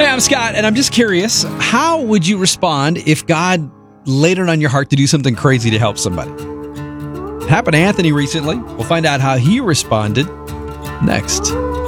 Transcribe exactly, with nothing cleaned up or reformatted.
Hey, I'm Scott, and I'm just curious, how would you respond if God laid it on your heart to do something crazy to help somebody? It happened to Anthony recently. We'll find out how he responded next.